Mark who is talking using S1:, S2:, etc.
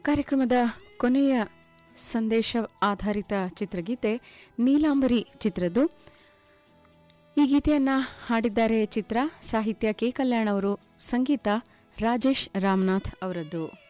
S1: ಕಾರ್ಯಕ್ರಮದ ಕೊನೆಯ ಸಂದೇಶ ಆಧಾರಿತ ಚಿತ್ರಗೀತೆ ನೀಲಾಂಬರಿ ಚಿತ್ರದ್ದು. ಈ ಗೀತೆಯನ್ನ ಹಾಡಿದ್ದಾರೆ ಚಿತ್ರ, ಸಾಹಿತ್ಯ ಕೆ ಕಲ್ಯಾಣ್ ಅವರು, ಸಂಗೀತ ರಾಜೇಶ್ ರಾಮನಾಥ್ ಅವರದ್ದು.